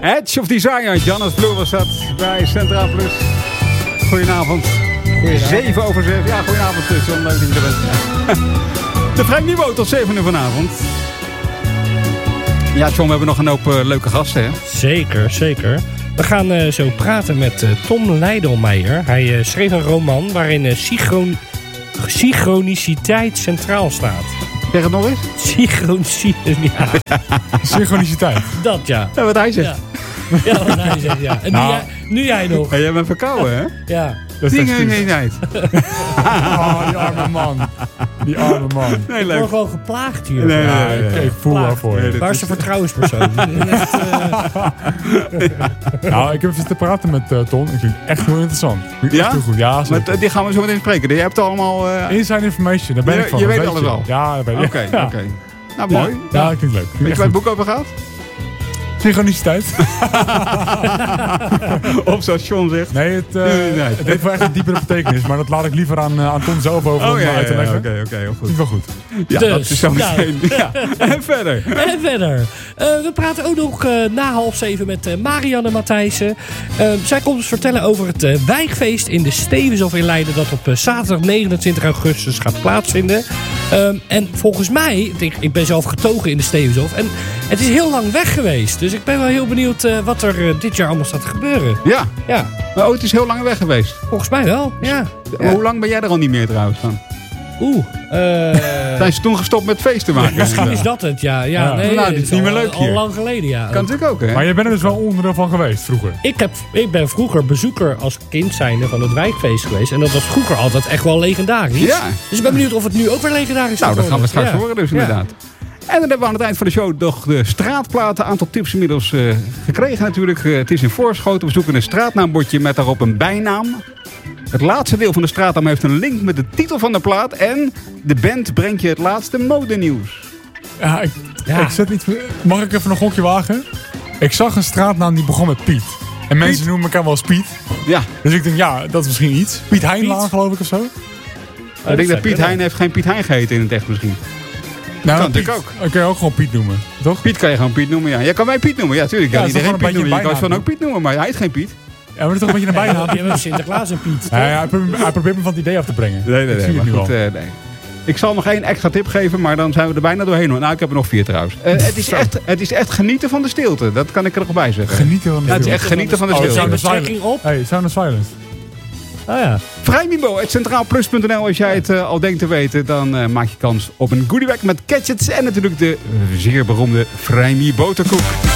Edge of Desire, Jannes Blue was dat bij Centraal Plus. Goedenavond. 7 over 7. Ja, goedenavond John, leuk dat je er bent. De Vrij Niveau tot 7 uur vanavond. Ja John, we hebben nog een hoop leuke gasten hè? Zeker, zeker. We gaan zo praten met Tom Leidelmeijer. Hij schreef een roman waarin synchroniciteit centraal staat. Zeg het nog eens? Synchroniciteit. Dat ja. Ja, wat hij zegt. Ja, wat hij zegt, ja. En nu jij nog. Hey, jij bent verkouden, hè? Ja. Dingeenheid. Oh, die arme man. Die arme man. Nee, Ik leuk. word gewoon geplaagd hier. Nee. Ik voel wel voor je. Waar is de vertrouwenspersoon? Nou, ik heb even te praten met Ton. Ik vind het echt heel interessant. Ja? Echt heel goed. Ja, zeker. Maar die gaan we zo meteen spreken. Je hebt allemaal... Inside information, daar ben ik van. Je dat weet alles je. al? Ja, dat weet ik. Oké. Nou, Ja. mooi. Ja, ik vind het leuk. Weet je waar het boek over gaat? Synchroniciteit. Of zoals John zegt. Nee, het heeft wel echt een diepere betekenis. Maar dat laat ik liever aan Ton zelf over om uit te leggen. Oké, heel goed. Vind ik wel goed. Ja, Dus, dat is zo meteen. Ja. En verder. En verder. We praten ook nog na 6:30 met Marianne Matthijssen. Zij komt ons vertellen over het wijkfeest in de Stevenshof in Leiden. Dat op zaterdag 29 augustus gaat plaatsvinden. En volgens mij, ik ben zelf getogen in de Stevenshof. En het is heel lang weg geweest. Dus ik ben wel heel benieuwd wat er dit jaar allemaal staat te gebeuren. Ja. Ja, Maar het is heel lang weg geweest. volgens mij wel. Ja. Hoe lang ben jij er al niet meer trouwens dan? Zijn ze toen gestopt met feesten maken? Misschien is dat het, ja. Ja. Nee, Nou, dit is niet meer leuk al hier. lang geleden, ja. Kan natuurlijk ook, hè? Maar je bent er dus wel onderdeel van geweest vroeger. Ik ben vroeger bezoeker als kind zijnde van het wijkfeest geweest. En dat was vroeger altijd echt wel legendarisch. Ja. Dus ik ben benieuwd of het nu ook weer legendarisch Nou, gaat dat gaan we worden. straks horen dus inderdaad. En dan hebben we aan het eind van de show nog de straatplaten. Een aantal tips inmiddels gekregen natuurlijk. Het is in Voorschoten. We zoeken een straatnaambordje met daarop een bijnaam. Het laatste deel van de straatnaam heeft een link met de titel van de plaat. En de band brengt je het laatste modenieuws. Ja, ik zet iets. Mag ik even een gokje wagen? Ik zag een straatnaam die begon met Piet. En mensen noemen elkaar wel eens Piet. Ja, Dus ik denk, ja, dat is misschien iets. Piet Heinlaan, geloof ik, of zo. ik denk dat Piet Hein heeft geen Piet Hein geheten in het echt misschien. Nou, Kan Piet, natuurlijk ook. Dan kun je ook gewoon Piet noemen, toch? Piet kan je gewoon Piet noemen, ja. Jij kan mij Piet noemen, ja, tuurlijk. Ja, Kan dat is iedereen toch Piet gewoon een noemen. Je beetje kan een van ook Piet noemen, maar hij heet geen Piet. Ja, maar dat is toch een beetje een bijnaam. Je hebt Sinterklaas en Piet. Ja, hij probeert me van het idee af te brengen. Nee. Ik zie het Maar nu goed, al. nee. Ik zal nog één extra tip geven, maar dan zijn we er bijna doorheen. Nou, ik heb er nog 4 trouwens. Het is echt genieten van de stilte. Dat kan ik er nog bij zeggen. Genieten van de Ja, het is stilte. echt genieten van de Oh, stilte. Sound of Betrekking Silence. op. Hey, Sound of Silence. Oh ja. Vrijmibo, het centraalplus.nl. Als jij het al denkt te weten, dan maak je kans op een goodiebag met gadgets. En natuurlijk de zeer beroemde Vrijmi boterkoek.